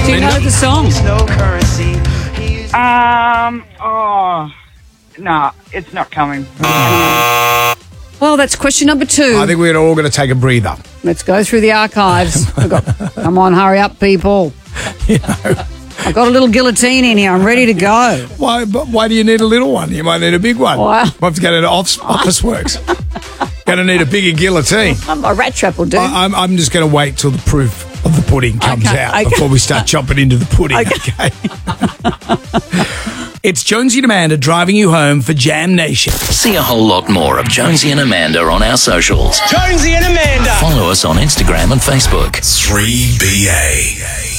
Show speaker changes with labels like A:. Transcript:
A: Do you know the song?
B: No, it's not coming.
A: Well, that's question number 2.
C: I think we're all going to take a breather.
A: Let's go through the archives. Come on, hurry up, people. I've got a little guillotine in here. I'm ready to go.
C: Why do you need a little one? You might need a big one.
A: Wow.
C: Might have to go to Office Works. Going to need a bigger guillotine.
A: A rat trap will do.
C: I'm just going to wait till the proof of the pudding comes out before we start chopping into the pudding. Okay. It's Jonesy and Amanda driving you home for Jam Nation.
D: See a whole lot more of Jonesy and Amanda on our socials.
E: Jonesy and Amanda.
D: Follow us on Instagram and Facebook.
F: 3BA.